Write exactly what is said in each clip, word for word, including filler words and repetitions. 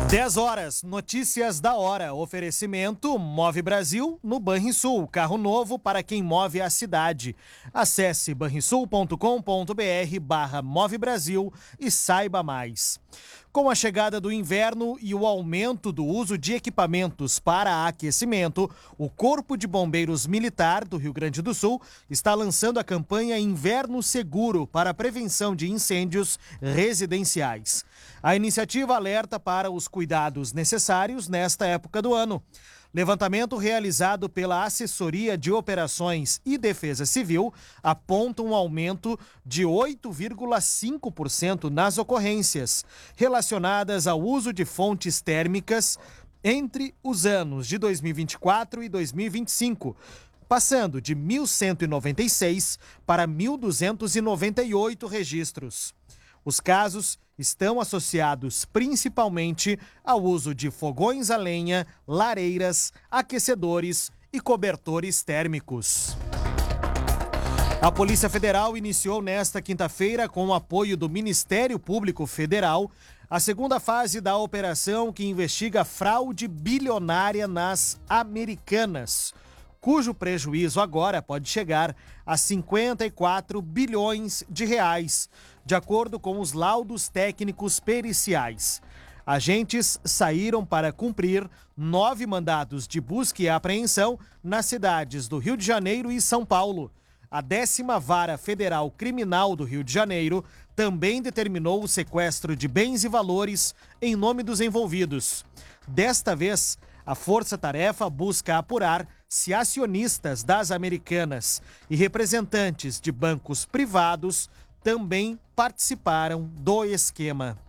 dez horas, notícias da hora. Oferecimento Move Brasil no Banrisul. Carro novo para quem move a cidade. Acesse banrisul ponto com ponto br barra Move Brasil e saiba mais. Com a chegada do inverno e o aumento do uso de equipamentos para aquecimento, o Corpo de Bombeiros Militar do Rio Grande do Sul está lançando a campanha Inverno Seguro para a prevenção de incêndios residenciais. A iniciativa alerta para os cuidados necessários nesta época do ano. Levantamento realizado pela Assessoria de Operações e Defesa Civil aponta um aumento de oito vírgula cinco por cento nas ocorrências relacionadas ao uso de fontes térmicas entre os anos de dois mil e vinte e quatro e dois mil e vinte e cinco, passando de mil cento e noventa e seis para mil duzentos e noventa e oito registros. Os casos estão associados principalmente ao uso de fogões a lenha, lareiras, aquecedores e cobertores térmicos. A Polícia Federal iniciou nesta quinta-feira, com o apoio do Ministério Público Federal, a segunda fase da operação que investiga fraude bilionária nas Americanas, cujo prejuízo agora pode chegar a cinquenta e quatro bilhões de reais, de acordo com os laudos técnicos periciais. Agentes saíram para cumprir nove mandados de busca e apreensão nas cidades do Rio de Janeiro e São Paulo. A décima Vara Federal Criminal do Rio de Janeiro também determinou o sequestro de bens e valores em nome dos envolvidos. Desta vez, a força-tarefa busca apurar se acionistas das Americanas e representantes de bancos privados também participaram do esquema.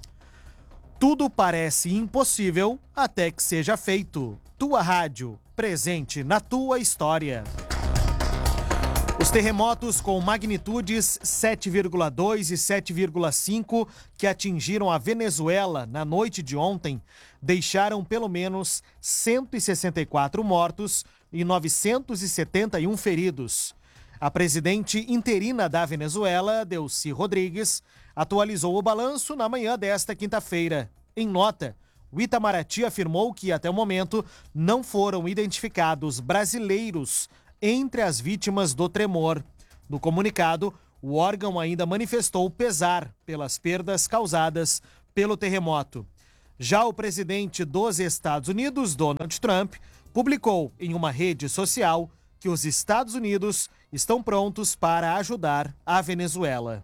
Tudo parece impossível até que seja feito. Tua Rádio, presente na tua história. Os terremotos com magnitudes sete vírgula dois e sete vírgula cinco que atingiram a Venezuela na noite de ontem deixaram pelo menos cento e sessenta e quatro mortos e novecentos e setenta e um feridos. A presidente interina da Venezuela, Delcy Rodrigues, atualizou o balanço na manhã desta quinta-feira. Em nota, o Itamaraty afirmou que, até o momento, não foram identificados brasileiros entre as vítimas do tremor. No comunicado, o órgão ainda manifestou pesar pelas perdas causadas pelo terremoto. Já o presidente dos Estados Unidos, Donald Trump, publicou em uma rede social que os Estados Unidos estão prontos para ajudar a Venezuela.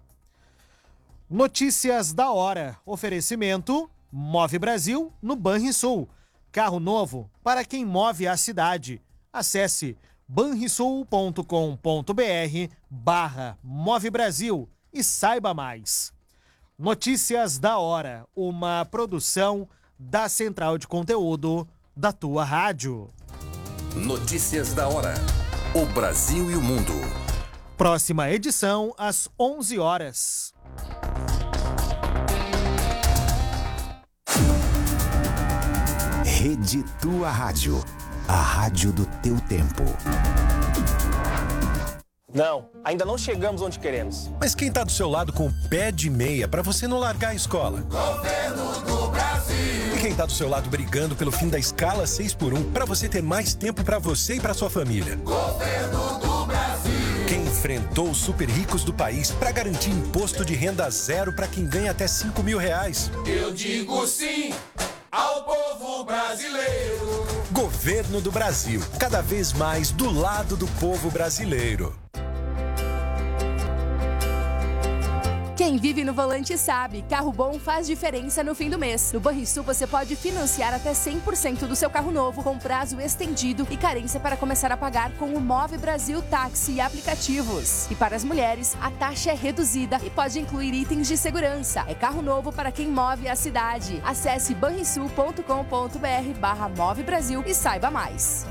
Notícias da hora. Oferecimento Move Brasil no Banrisul. Carro novo para quem move a cidade. Acesse banrisul ponto com ponto br barra Move Brasil e saiba mais. Notícias da hora. Uma produção da Central de Conteúdo da tua rádio. Notícias da hora. O Brasil e o mundo. Próxima edição às onze horas. Rede Tua Rádio. A rádio do teu tempo. Não, ainda não chegamos onde queremos. Mas quem tá do seu lado com o pé de meia pra você não largar a escola? Governo do Brasil. E quem tá do seu lado brigando pelo fim da escala seis por um pra você ter mais tempo pra você e pra sua família? Governo do Brasil. Quem enfrentou os super ricos do país pra garantir imposto de renda zero pra quem ganha até cinco mil reais? Eu digo sim ao povo brasileiro. Governo do Brasil, cada vez mais do lado do povo brasileiro. Quem vive no volante sabe, carro bom faz diferença no fim do mês. No Banrisul você pode financiar até cem por cento do seu carro novo com prazo estendido e carência para começar a pagar com o Move Brasil Táxi e aplicativos. E para as mulheres, a taxa é reduzida e pode incluir itens de segurança. É carro novo para quem move a cidade. Acesse banrisul ponto com ponto br barra Move Brasil e saiba mais.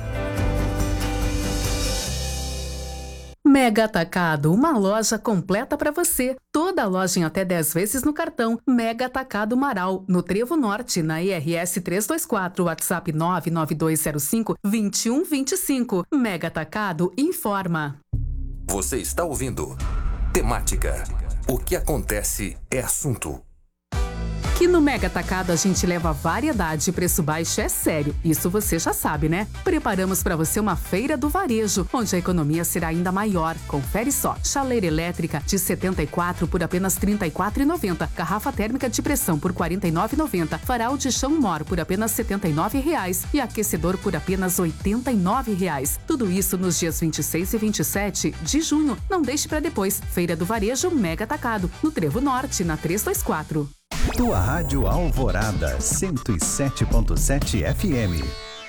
Mega Atacado, uma loja completa para você. Toda loja em até dez vezes no cartão. Mega Atacado Marau, no Trevo Norte, na I R S trezentos e vinte e quatro, WhatsApp nove nove dois zero cinco, dois um dois cinco. Mega Atacado informa. Você está ouvindo Temática. O que acontece é assunto. Que no Mega Atacado a gente leva variedade e preço baixo é sério. Isso você já sabe, né? Preparamos para você uma feira do varejo, onde a economia será ainda maior. Confere só. Chaleira elétrica de setenta e quatro por apenas trinta e quatro reais e noventa centavos. Garrafa térmica de pressão por quarenta e nove reais e noventa centavos. Farol de chão Mor por apenas setenta e nove reais. E aquecedor por apenas oitenta e nove reais. Tudo isso nos dias vinte e seis e vinte e sete de junho. Não deixe para depois. Feira do Varejo Mega Atacado, no Trevo Norte, na trezentos e vinte e quatro. Tua Rádio Alvorada, cento e sete ponto sete F M.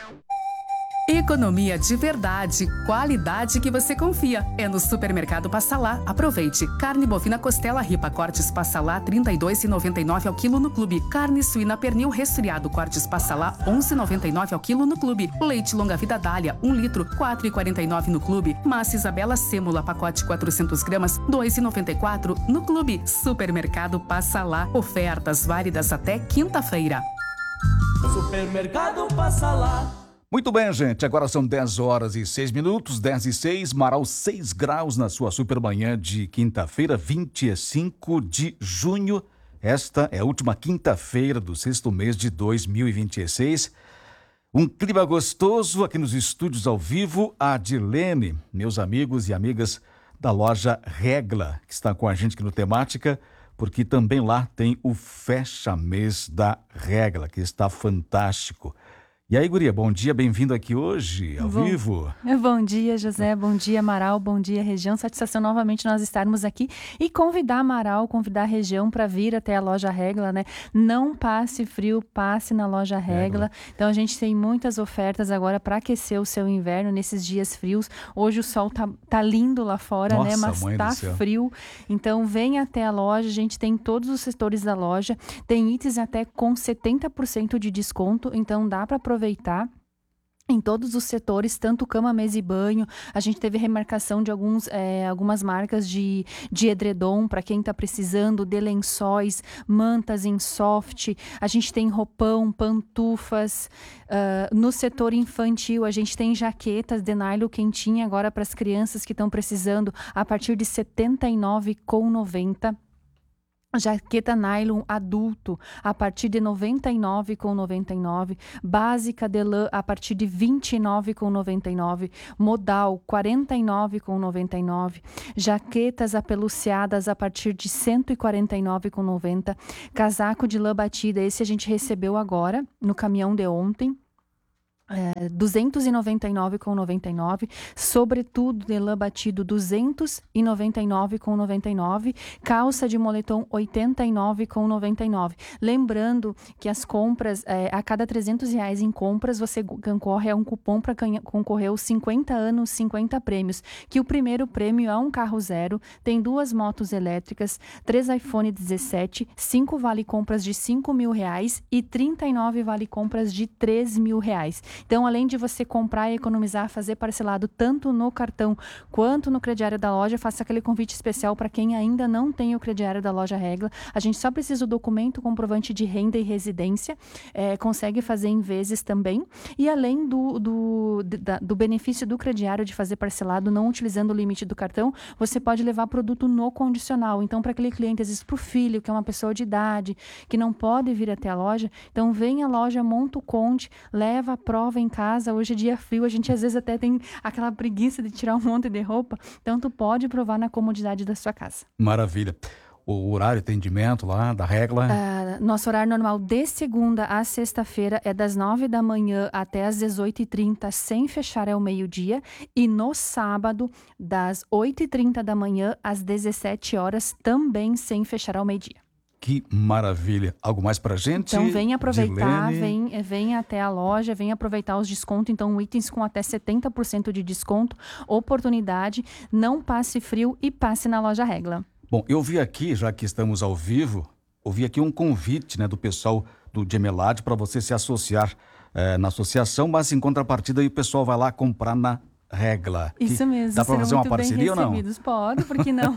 Economia de verdade, qualidade que você confia. É no Supermercado Passa Lá. Aproveite. Carne bovina costela ripa cortes Passa Lá, trinta e dois reais e noventa e nove centavos ao quilo no clube. Carne suína pernil resfriado cortes Passa Lá, onze reais e noventa e nove centavos ao quilo no clube. Leite longa vida Dália, um litro, quatro reais e quarenta e nove centavos no clube. Massa Isabela sêmula, pacote quatrocentas gramas, dois reais e noventa e quatro centavos no clube. Supermercado Passa Lá. Ofertas válidas até quinta-feira. Supermercado Passa Lá. Muito bem, gente, agora são dez horas e seis minutos, dez e seis, Marau seis graus na sua supermanhã de quinta-feira, vinte e cinco de junho. Esta é a última quinta-feira do sexto mês de dois mil e vinte e seis. Um clima gostoso aqui nos estúdios ao vivo. A Adilene, meus amigos e amigas da loja Regla, que está com a gente aqui no Temática, porque também lá tem o fecha-mês da Regla, que está fantástico. E aí, guria, bom dia, bem-vindo aqui hoje, ao bom, vivo. Bom dia, José, bom dia, Amaral, bom dia, região. Satisfação novamente nós estarmos aqui e convidar Amaral, convidar a região para vir até a loja Regla, né? Não passe frio, passe na loja Regla. Regla. Então, a gente tem muitas ofertas agora para aquecer o seu inverno nesses dias frios. Hoje o sol tá, tá lindo lá fora, Nossa, né? Mas tá frio. Então, vem até a loja, a gente tem todos os setores da loja, tem itens até com setenta por cento de desconto, então dá para aproveitar aproveitar em todos os setores, tanto cama, mesa e banho. A gente teve remarcação de alguns, é, algumas marcas de, de edredom para quem está precisando, de lençóis, mantas em soft. A gente tem roupão, pantufas. Uh, no setor infantil, a gente tem jaquetas de nylon quentinha agora para as crianças que estão precisando a partir de setenta e nove reais e noventa centavos. Jaqueta nylon adulto a partir de noventa e nove reais e noventa e nove centavos, básica de lã a partir de vinte e nove reais e noventa e nove centavos, modal quarenta e nove reais e noventa e nove centavos, jaquetas apeluciadas a partir de cento e quarenta e nove reais e noventa centavos, casaco de lã batida, esse a gente recebeu agora no caminhão de ontem. É, duzentos e noventa e nove reais e noventa e nove centavos, sobretudo de lã batido duzentos e noventa e nove reais e noventa e nove centavos, calça de moletom oitenta e nove reais e noventa e nove centavos. Lembrando que as compras, é, a cada trezentos reais em compras, você concorre a um cupom para concorrer aos cinquenta anos, cinquenta prêmios, que o primeiro prêmio é um carro zero, tem duas motos elétricas, três iPhone dezessete, cinco vale compras de cinco mil reais e trinta e nove vale compras de três mil reais. Então, além de você comprar e economizar, fazer parcelado tanto no cartão quanto no crediário da loja, faça aquele convite especial para quem ainda não tem o crediário da loja Regla. A gente só precisa do documento comprovante de renda e residência, é, consegue fazer em vezes também. E além do, do, da, do benefício do crediário de fazer parcelado, não utilizando o limite do cartão, você pode levar produto no condicional. Então, para aquele cliente, às vezes para o filho, que é uma pessoa de idade, que não pode vir até a loja, então vem à loja, monta o conde, leva a prova em casa. Hoje é dia frio, a gente às vezes até tem aquela preguiça de tirar um monte de roupa, então tu pode provar na comodidade da sua casa. Maravilha. O horário de atendimento lá da Regla? Uh, nosso horário normal de segunda a sexta-feira é das nove da manhã até as dezoito e trinta, sem fechar ao meio-dia, e no sábado das oito e trinta da manhã às dezessete horas, também sem fechar ao meio-dia. Que maravilha. Algo mais pra gente? Então vem aproveitar, vem, vem até a loja, vem aproveitar os descontos. Então itens com até setenta por cento de desconto, oportunidade, não passe frio e passe na loja Regla. Bom, eu vi aqui, já que estamos ao vivo, eu vi aqui um convite, né, do pessoal do Gemelad para você se associar é, na associação, mas em contrapartida aí o pessoal vai lá comprar na Regla. Isso mesmo. Dá para fazer uma parceria ou não? Pode, por que não?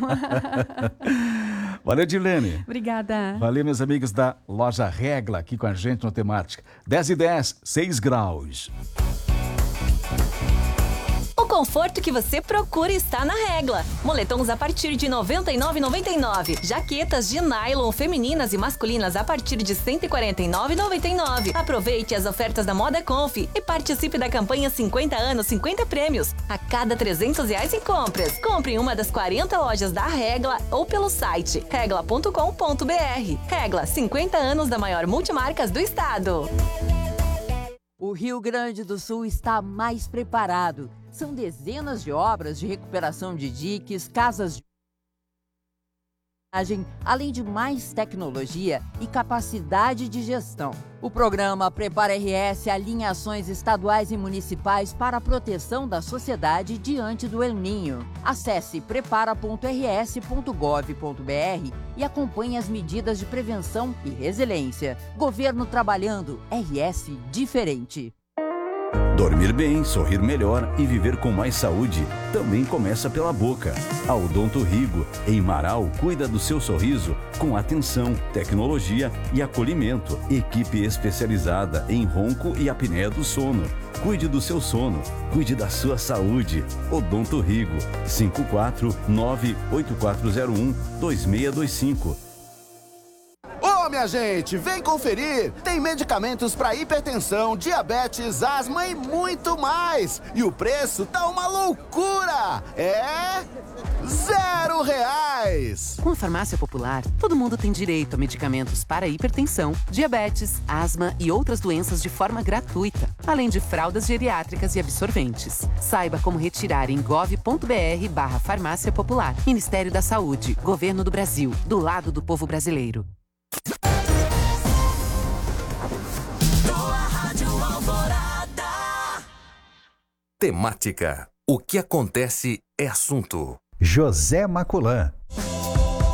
Valeu, Dilene. Obrigada. Valeu, meus amigos da loja Regla, aqui com a gente no Temática. dez e dez, seis graus. O conforto que você procura está na Regla. Moletons a partir de noventa e nove reais e noventa e nove centavos. Jaquetas de nylon femininas e masculinas a partir de cento e quarenta e nove reais e noventa e nove centavos. Aproveite as ofertas da Moda Conf e participe da campanha cinquenta anos, cinquenta prêmios. A cada trezentos reais em compras. Compre em uma das quarenta lojas da Regla ou pelo site regla ponto com ponto br. Regla, cinquenta anos da maior multimarcas do estado. O Rio Grande do Sul está mais preparado. São dezenas de obras de recuperação de diques, casas de além de mais tecnologia e capacidade de gestão. O programa Prepara R S alinha ações estaduais e municipais para a proteção da sociedade diante do El Niño. Acesse prepara ponto r s ponto gov ponto br e acompanhe as medidas de prevenção e resiliência. Governo trabalhando, R S diferente. Dormir bem, sorrir melhor e viver com mais saúde também começa pela boca. A Odonto Rigo, em Marau, cuida do seu sorriso com atenção, tecnologia e acolhimento. Equipe especializada em ronco e apneia do sono. Cuide do seu sono, cuide da sua saúde. Odonto Rigo, cinco quatro nove oito quatro zero um dois seis dois cinco. Ô, minha gente, vem conferir! Tem medicamentos para hipertensão, diabetes, asma e muito mais! E o preço tá uma loucura! É... zero reais! Com a Farmácia Popular, todo mundo tem direito a medicamentos para hipertensão, diabetes, asma e outras doenças de forma gratuita, além de fraldas geriátricas e absorventes. Saiba como retirar em gov ponto br barra Farmácia Popular. Ministério da Saúde, Governo do Brasil, do lado do povo brasileiro. Temática. O que acontece é assunto. José Maculã.